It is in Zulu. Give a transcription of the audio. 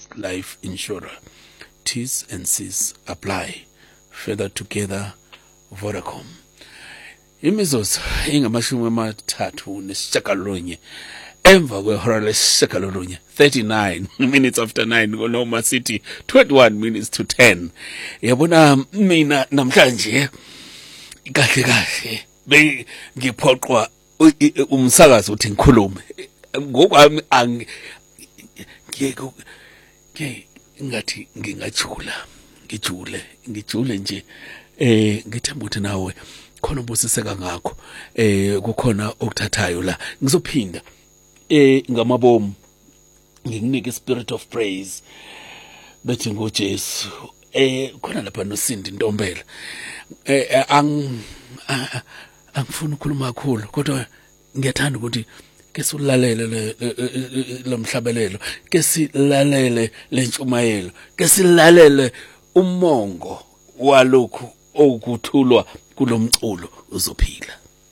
life insurer. T's and C's apply. Further together, Vodacom. Imizuzu ingamashumi amathathu nesishagalolunye emva kwehora lesishagalolunye 39 minutes after 9 koNoma City 21 minutes to 10. Yabona mina namhlanje kahle ngiphoqwa umsakazo uthi ngikhulume ngokwami ngathi ngijule nje ngithemba ukuthi nawe khona ubusiseka ngakho kukhona okuthathayo la ngizophinda ngamabomu ngikunike spirit of praise bethi ngoJesu khona lapha noSindi Ntombela angifuni ukukhuluma kakhulu kodwa ngiyathanda ukuthi ke silalele lomhlabelelo ke silalele lentshumayelo ke silalele umongo walokhu okuthulwa kulomculo uzophila.